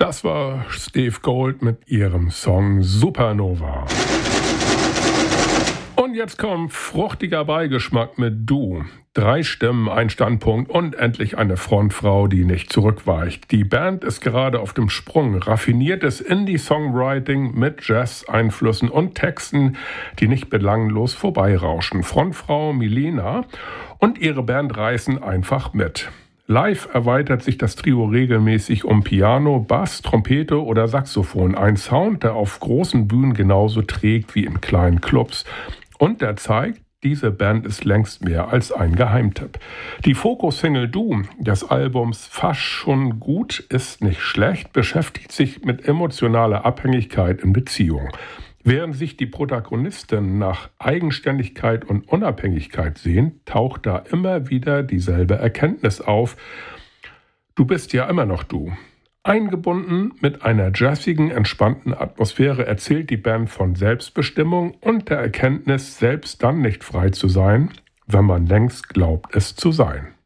Das war Steve Gold mit ihrem Song Supernova. Und jetzt kommt fruchtiger Beigeschmack mit Du. 3 Stimmen, ein Standpunkt und endlich eine Frontfrau, die nicht zurückweicht. Die Band ist gerade auf dem Sprung. Raffiniertes Indie-Songwriting mit Jazz-Einflüssen und Texten, die nicht belanglos vorbeirauschen. Frontfrau Milena und ihre Band reißen einfach mit. Live erweitert sich das Trio regelmäßig um Piano, Bass, Trompete oder Saxophon. Ein Sound, der auf großen Bühnen genauso trägt wie in kleinen Clubs. Und der zeigt, diese Band ist längst mehr als ein Geheimtipp. Die Fokus-Single Du des Albums Fast schon gut ist nicht schlecht, beschäftigt sich mit emotionaler Abhängigkeit in Beziehung. Während sich die Protagonisten nach Eigenständigkeit und Unabhängigkeit sehen, taucht da immer wieder dieselbe Erkenntnis auf. Du bist ja immer noch du. Eingebunden mit einer jazzigen, entspannten Atmosphäre erzählt die Band von Selbstbestimmung und der Erkenntnis, selbst dann nicht frei zu sein, wenn man längst glaubt, es zu sein.